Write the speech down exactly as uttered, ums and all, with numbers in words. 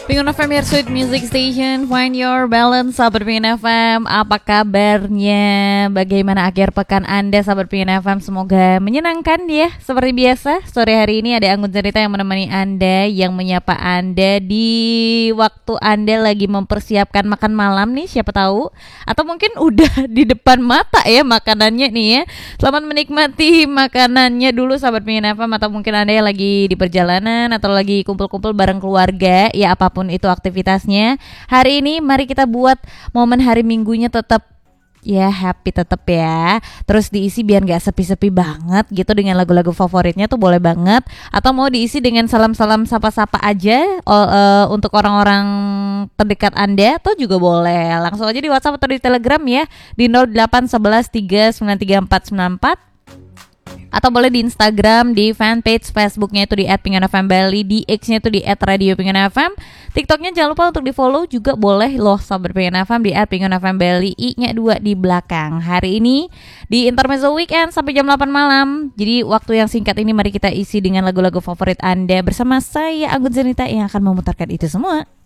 Pengen F M Your Sweet Music Station, find your balance, sahabat Pengen F M. Apa kabarnya? Bagaimana akhir pekan Anda, sahabat Pengen F M? Semoga menyenangkan ya. Seperti biasa, sore hari ini ada Anggun Cerita yang menemani Anda, yang menyapa Anda di waktu Anda lagi mempersiapkan makan malam nih, siapa tahu. Atau mungkin udah di depan mata ya makanannya nih ya. Selamat menikmati makanannya dulu, sahabat Pengen F M. Atau mungkin Anda yang lagi di perjalanan atau lagi kumpul-kumpul bareng keluarga, ya apa apapun itu aktivitasnya. Hari ini mari kita buat momen hari Minggunya tetap ya happy tetap ya. Terus diisi biar gak sepi-sepi banget gitu dengan lagu-lagu favoritnya tuh boleh banget. Atau mau diisi dengan salam-salam sapa-sapa aja oh, uh, untuk orang-orang terdekat Anda tuh juga boleh. Langsung aja di WhatsApp atau di Telegram ya di nol delapan satu satu tiga sembilan tiga empat sembilan empat. Atau boleh di Instagram, di fanpage Facebooknya itu di at pengen f m bali, di X-nya itu di at radio pengen f m, TikToknya jangan lupa untuk di follow juga boleh loh, sahabat Pengen F M, di at pengen f m bali, i-nya dua di belakang. Hari ini di Intermezzo Weekend sampai jam delapan malam. Jadi waktu yang singkat ini mari kita isi dengan lagu-lagu favorit Anda bersama saya Anggun Zenita yang akan memutarkan itu semua.